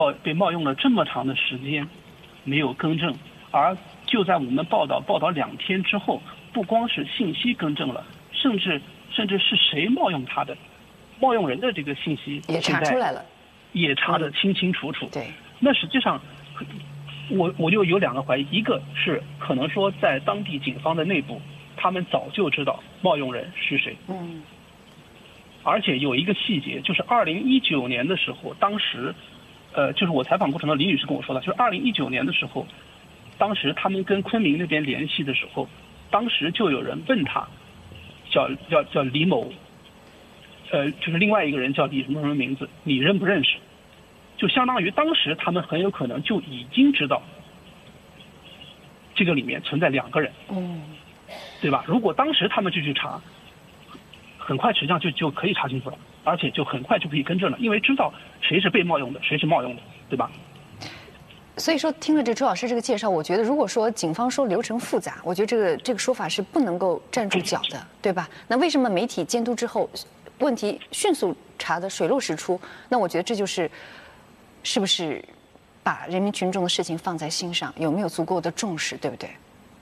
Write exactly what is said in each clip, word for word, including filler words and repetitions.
被冒用了这么长的时间，没有更正，而就在我们报道报道两天之后，不光是信息更正了，甚至甚至是谁冒用他的，冒用人的这个信息也查出来了， 也查得清清楚楚。 对， 那实际上，我我就有两个怀疑，一个是可能说在当地警方的内部，他们早就知道冒用人是谁。 嗯。 而且有一个细节，就是二零一九年的时候，当时。呃，就是我采访过程中，李女士跟我说的，就是二零一九年的时候，当时他们跟昆明那边联系的时候，当时就有人问他，叫叫叫李某，呃，就是另外一个人叫李什么什么名字，你认不认识？就相当于当时他们很有可能就已经知道，这个里面存在两个人， 嗯， 对吧？如果当时他们就去查，很快实际上就就可以查清楚了。而且就很快就可以更正了，因为知道谁是被冒用的，谁是冒用的，对吧？ 所以说，听了这周老师这个介绍，我觉得如果说警方说流程复杂，我觉得这个这个说法是不能够站住脚的，对吧？那为什么媒体监督之后，问题迅速查得水落石出？那我觉得这就是是不是把人民群众的事情放在心上，有没有足够的重视，对不对？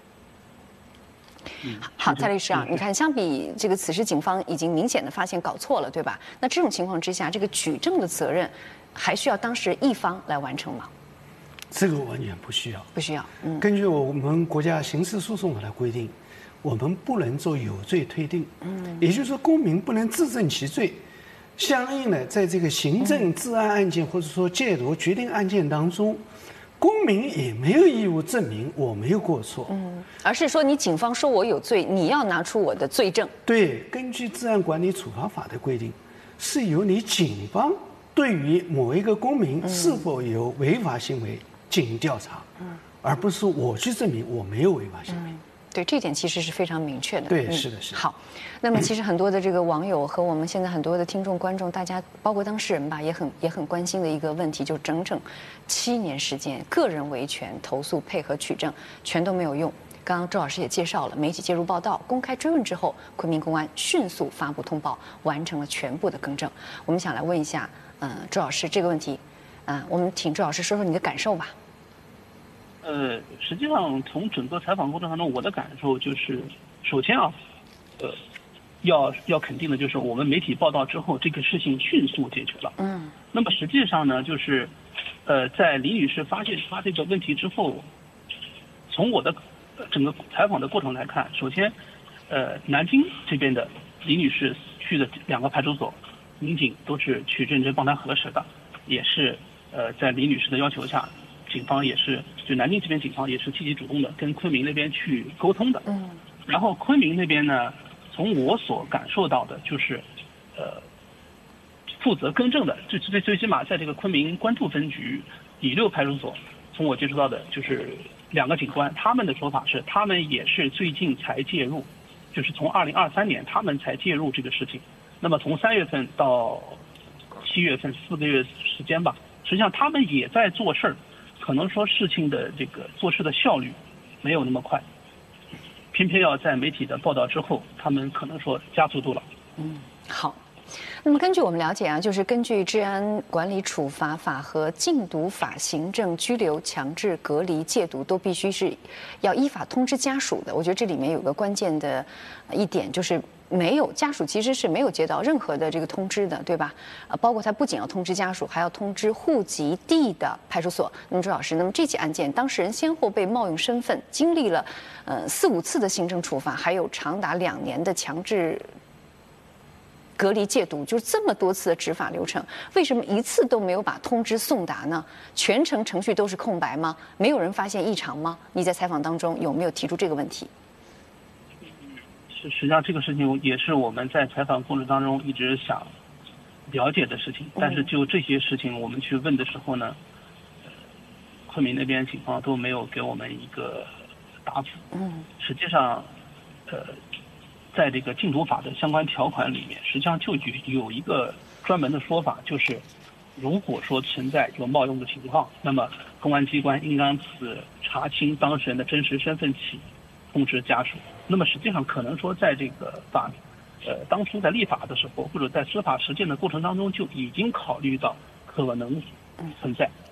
好，蔡律师啊，你看，相比这个此时警方已经明显的发现搞错了，对吧？那这种情况之下，这个举证的责任还需要当事人一方来完成吗？ 这个完全不需要， 不需要。嗯， 根据我们国家刑事诉讼法的规定，我们不能做有罪推定。嗯，也就是说，公民不能自证其罪。相应的，在这个行政治安案件或者说戒毒决定案件当中。公民也没有义务证明我没有过错， 嗯，而是说你警方说我有罪，你要拿出我的罪证。 对，根据治安管理处罚法的规定，是由你警方对于某一个公民是否有违法行为进行调查，嗯，而不是我去证明我没有违法行为。嗯， 对，这点其实是非常明确的。 对， 嗯、 是的，是的。 好，那么其实很多的这个网友和我们现在很多的听众观众，大家包括当事人吧，也很也很关心的一个问题，就是整整七年时间，个人维权、投诉、配合取证，全都没有用。刚刚周老师也介绍了，媒体介入报道、公开追问之后，昆明公安迅速发布通报，完成了全部的更正。我们想来问一下，嗯、呃，周老师这个问题，嗯、呃，我们请周老师说说你的感受吧。 呃，实际上从整个采访过程当中，我的感受就是，首先啊，呃，要要肯定的就是我们媒体报道之后，这个事情迅速解决了。 嗯。 那么实际上呢，就是，呃，在李女士发现她这个问题之后，从我的整个采访的过程来看，首先，呃，南京这边的李女士去的两个派出所，民警都是去认真帮她核实的，也是呃在李女士的要求下。警方也是，就南京这边警方也是积极主动的跟昆明那边去沟通的。 嗯。 然后昆明那边呢，从我所感受到的就是，呃，负责更正的，最最最起码在这个昆明关渡分局乙六派出所，从我接触到的就是两个警官，他们的说法是，他们也是最近才介入，就是从二零二三年他们才介入这个事情。那么从三月份到七月份四个月时间吧，实际上他们也在做事儿。可能说事情的这个做事的效率没有那么快，偏偏要在媒体的报道之后，他们可能说加速度了。 嗯，好。那么根据我们了解啊，就是根据治安管理处罚法和禁毒法，行政拘留、强制隔离、戒毒都必须是要依法通知家属的。我觉得这里面有个关键的一点就是。没有家属其实是没有接到任何的这个通知的，对吧？呃，包括他不仅要通知家属，还要通知户籍地的派出所。那么周老师，那么这起案件当事人先后被冒用身份，经历了呃四五次的行政处罚，还有长达两年的强制隔离戒毒，就是这么多次的执法流程，为什么一次都没有把通知送达呢？全程程序都是空白吗？没有人发现异常吗？你在采访当中有没有提出这个问题？ 实际上这个事情也是我们在采访过程当中一直想了解的事情，但是就这些事情我们去问的时候呢，呃、昆明那边警方都没有给我们一个答复。 嗯， 实际上，呃，在这个禁毒法的相关条款里面，实际上就有有一个专门的说法，就是如果说存在有冒用的情况，那么公安机关应当自查清当事人的真实身份起，通知家属。那么实际上可能说，在这个法，呃，当初在立法的时候，或者在司法实践的过程当中，就已经考虑到可能存在